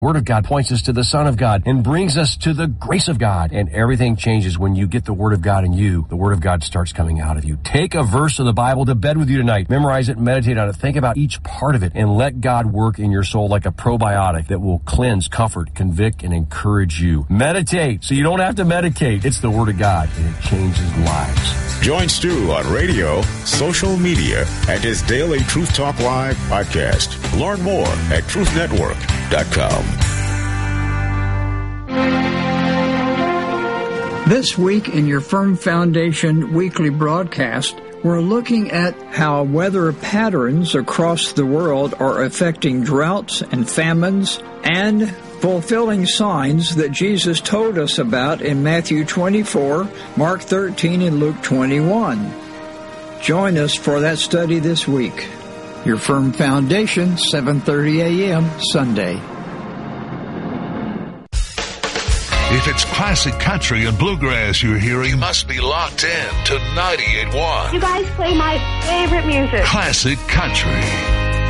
Word of God points us to the Son of God and brings us to the grace of God. And everything changes when you get the Word of God in you. The Word of God starts coming out of you. Take a verse of the Bible to bed with you tonight. Memorize it, meditate on it, think about each part of it, and let God work in your soul like a probiotic that will cleanse, comfort, convict, and encourage you. Meditate so you don't have to medicate. It's the Word of God, and it changes lives. Join Stu on radio, social media, and his daily Truth Talk Live podcast. Learn more at truthnetwork.com. This week in your Firm Foundation weekly broadcast, we're looking at how weather patterns across the world are affecting droughts and famines and fulfilling signs that Jesus told us about in Matthew 24, Mark 13, and Luke 21. Join us for that study this week. Your Firm Foundation, 7:30 a.m. Sunday. If it's classic country and bluegrass you're hearing, you must be locked in to 98.1. You guys play my favorite music. Classic country.